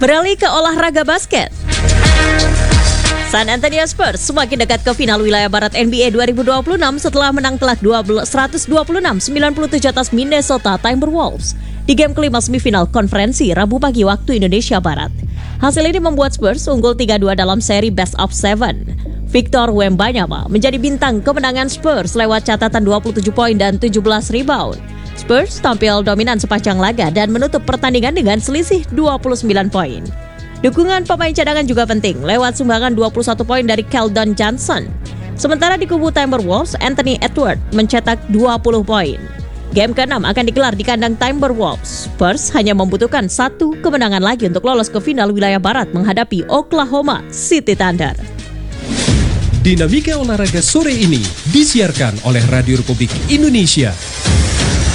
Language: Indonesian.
Beralih ke olahraga basket. San Antonio Spurs semakin dekat ke final wilayah barat NBA 2026 setelah menang telak 126-97 atas Minnesota Timberwolves di game kelima semifinal konferensi Rabu pagi waktu Indonesia Barat. Hasil ini membuat Spurs unggul 3-2 dalam seri Best of 7. Victor Wembanyama menjadi bintang kemenangan Spurs lewat catatan 27 poin dan 17 rebound. Spurs tampil dominan sepanjang laga dan menutup pertandingan dengan selisih 29 poin. Dukungan pemain cadangan juga penting lewat sumbangan 21 poin dari Keldon Johnson. Sementara di kubu Timberwolves, Anthony Edwards mencetak 20 poin. Game ke-6 akan digelar di kandang Timberwolves. Spurs hanya membutuhkan satu kemenangan lagi untuk lolos ke final wilayah barat menghadapi Oklahoma City Thunder. Dinamika olahraga sore ini disiarkan oleh Radio Republik Indonesia.